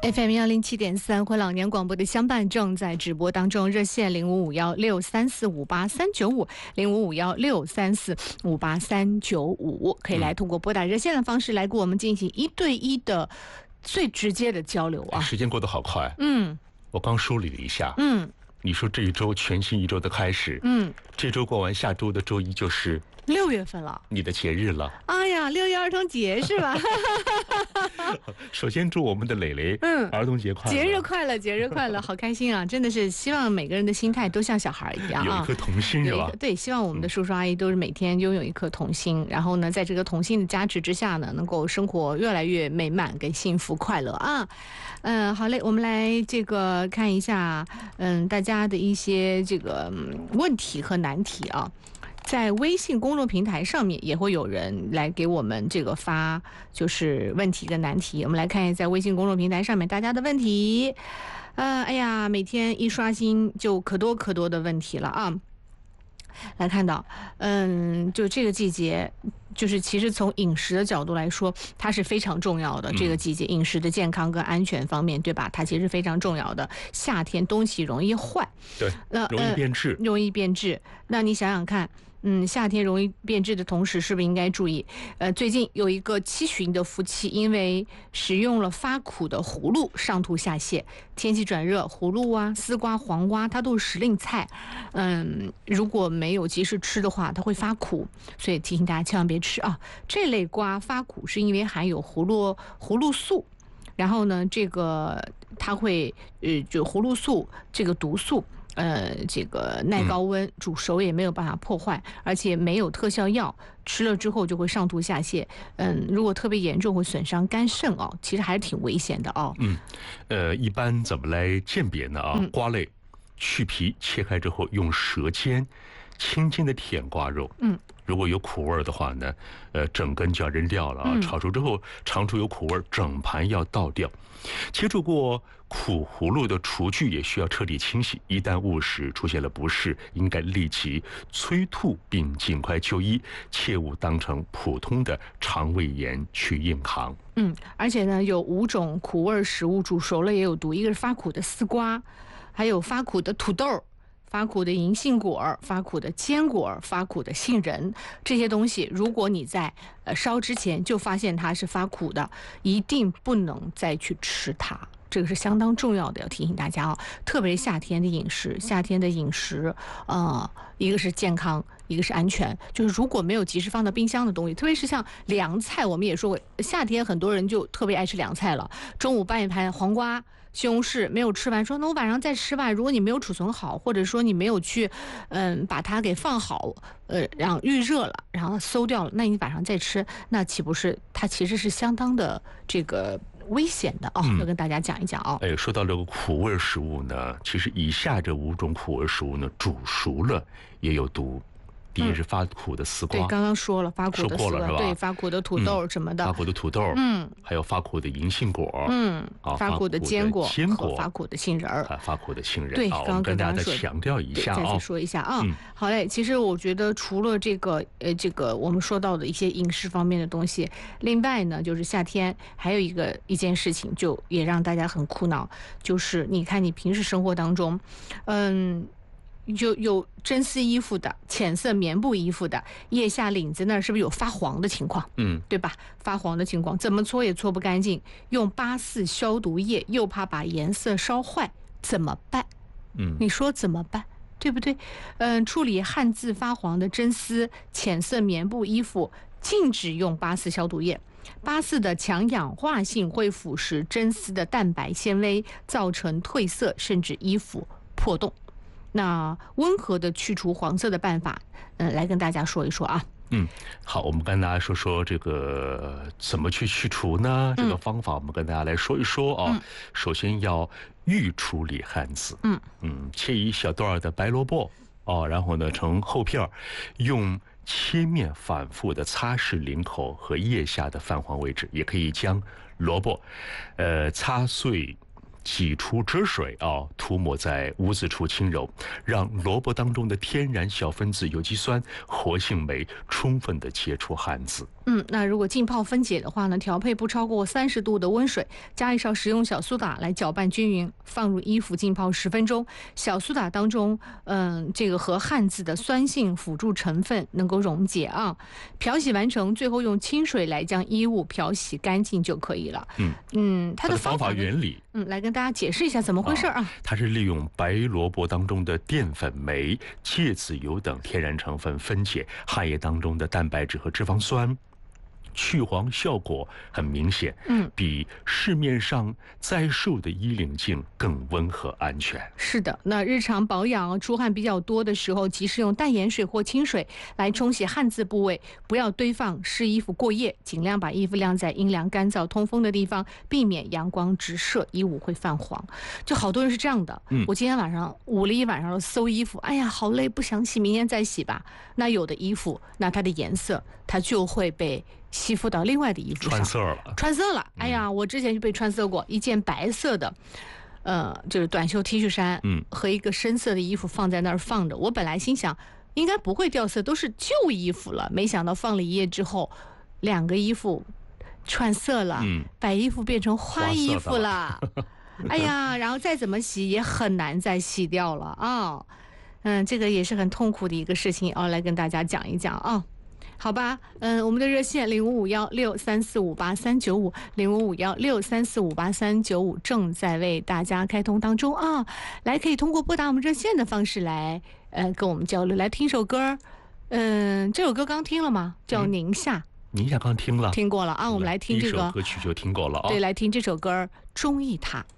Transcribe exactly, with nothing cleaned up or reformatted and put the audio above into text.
F M 幺零七点三，回老年广播的相伴正在直播当中，热线零五五幺六三四五八三九五，零五五幺六三四五八三九五，可以来通过拨打热线的方式来跟我们进行一对一的最直接的交流啊！ 时间过得好快， 嗯， 我刚梳理了一下， 嗯， 你说这一周全新一周的开始， 嗯， 这周过完，下周的周一就是六月份了， 你的节日了。 哎呀，六一儿童节是吧？ 首先祝我们的蕾蕾， 嗯， 儿童节快乐， 节日快乐，节日快乐，好开心啊！真的是希望每个人的心态都像小孩一样啊， 有一颗童心是吧？ 对，希望我们的叔叔阿姨都是每天拥有一颗童心，然后呢，在这个童心的加持之下呢，能够生活越来越美满跟幸福快乐啊。嗯，好嘞，我们来这个看一下，嗯，大家的一些这个、嗯、问题和难题啊。在微信公众平台上面也会有人来给我们这个发就是问题跟难题，我们来看一下在微信公众平台上面大家的问题。呃，哎呀，每天一刷新就可多可多的问题了啊。来看到，嗯，就这个季节，就是其实从饮食的角度来说，它是非常重要的。这个季节饮食的健康跟安全方面，对吧？它其实非常重要的。夏天东西容易坏， 对， 那容易变质、 呃，容易变质。那你想想看。嗯，夏天容易变质的同时，是不是应该注意？呃，最近有一个七旬的夫妻，因为食用了发苦的葫芦，上吐下泻。天气转热，葫芦啊、丝瓜、黄瓜，它都是时令菜。嗯，如果没有及时吃的话，它会发苦，所以提醒大家千万别吃啊。这类瓜发苦是因为含有葫芦葫芦素。然后呢，这个它会呃，就葫芦素这个毒素。呃，这个耐高温，煮熟也没有办法破坏，而且没有特效药，吃了之后就会上吐下泻。嗯，如果特别严重，会损伤肝肾哦，其实还是挺危险的哦。 嗯，呃，一般怎么来鉴别呢？啊，嗯、瓜类去皮切开之后，用舌尖轻轻的舔瓜肉。嗯。如果有苦味的话呢，呃，整根就要扔掉了啊！炒熟之后，尝出有苦味，整盘要倒掉。切除过苦葫芦的厨具也需要彻底清洗。一旦误食出现了不适，应该立即催吐并尽快就医，切勿当成普通的肠胃炎去硬扛。 嗯，而且呢，有五种苦味食物煮熟了也有毒，一个是发苦的丝瓜，还有发苦的土豆。发苦的银杏果、发苦的坚果、发苦的杏仁，这些东西，如果你在呃烧之前就发现它是发苦的，一定不能再去吃它。这个是相当重要的，要提醒大家哦。特别是夏天的饮食，夏天的饮食，呃，一个是健康，一个是安全。就是如果没有及时放到冰箱的东西，特别是像凉菜，我们也说过，夏天很多人就特别爱吃凉菜了。中午拌一盘黄瓜、西红柿没有吃完，说那我晚上再吃吧。如果你没有储存好，或者说你没有去，嗯，把它给放好，呃，然后预热了，然后馊掉了，那你晚上再吃，那岂不是它其实是相当的这个危险的啊、哦？要跟大家讲一讲啊、哦。 哎，说到这个苦味食物呢，其实以下这五种苦味食物呢，煮熟了也有毒。第一是发苦的丝瓜， 对，刚刚说了发苦的丝瓜，对，发苦的土豆什么的， 嗯、发苦的土豆， 嗯， 还有发苦的银杏果， 嗯， 啊， 发苦的坚果， 坚果， 发苦的杏仁儿， 啊，发苦的杏仁， 对， 刚刚跟大家再强调一下啊， 再次说一下啊、 嗯， 好嘞。其实我觉得除了这个呃这个我们说到的一些饮食方面的东西，另外呢，就是夏天还有一个一件事情，就也让大家很苦恼，就是你看你平时生活当中，嗯。就有真丝衣服的、浅色棉布衣服的，腋下领子那儿是不是有发黄的情况？ 嗯， 对吧？发黄的情况怎么搓也搓不干净，用八四消毒液又怕把颜色烧坏，怎么办？ 嗯， 你说怎么办？对不对？嗯，处理汉字发黄的真丝、浅色棉布衣服，禁止用八四消毒液。八四的强氧化性会腐蚀真丝的蛋白纤维，造成褪色，甚至衣服破洞。那温和的去除黄色的办法，嗯、呃，来跟大家说一说啊。 嗯，好，我们跟大家说说这个怎么去去除呢？这个方法我们跟大家来说一说啊。嗯、首先要预处理汉字，嗯嗯，切一小段的白萝卜哦，然后呢成厚片，用切面反复的擦拭领口和腋下的泛黄位置，也可以将萝卜，呃，擦碎。挤出汁水啊，涂抹在污渍处轻揉，让萝卜当中的天然小分子有机酸、活性酶充分的接触汉字。 嗯，那如果浸泡分解的话呢，调配不超过三十度的温水，加一勺食用小苏打来搅拌均匀，放入衣服浸泡十分钟。小苏打当中，嗯，这个和汉字的酸性辅助成分能够溶解啊。漂洗完成，最后用清水来将衣物漂洗干净就可以了。 嗯嗯， 它的方法原理， 嗯，来跟大家解释一下怎么回事啊？ 它是利用白萝卜当中的淀粉酶、芥子油等天然成分分解汗液当中的蛋白质和脂肪酸。去黄效果很明显， 嗯， 比市面上在售的衣领镜更温和安全。 是的，那日常保养出汗比较多的时候，及时用淡盐水或清水来冲洗汗渍部位，不要堆放湿衣服过夜，尽量把衣服晾在阴凉、干燥、通风的地方，避免阳光直射，衣物会泛黄。就好多人是这样的， 嗯， 我今天晚上捂了一晚上的搜衣服，哎呀，好累，不想洗，明天再洗吧。那有的衣服，那它的颜色，它就会被吸附到另外的衣服上， 穿色了， 穿色了。哎呀，我之前就被穿色过，一件白色的，呃，就是短袖 T 恤衫， 嗯， 和一个深色的衣服放在那儿放着。我本来心想应该不会掉色，都是旧衣服了，没想到放了一夜之后，两个衣服穿色了， 嗯， 白衣服变成花衣服了。哎呀，然后再怎么洗也很难再洗掉了啊。嗯，这个也是很痛苦的一个事情，要来跟大家讲一讲啊。好吧，嗯，我们的热线零五五幺六三四五八三九五零五五幺六三四五八三九五正在为大家开通当中啊，来可以通过拨打我们热线的方式来呃跟我们交流，来听首歌，嗯，这首歌刚听了吗？叫《宁夏》， 嗯，宁夏刚听了， 听过了啊，我们来听这个第一首歌曲就听过了啊， 对，来听这首歌，中意它。